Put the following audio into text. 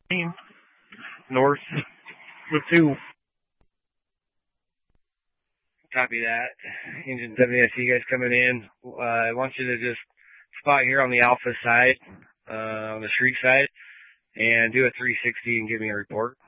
North with 2. Copy that. Engine 70SE guys coming in. I want you to just spot here on the Alpha side, on the street side, and do a 360 and give me a report.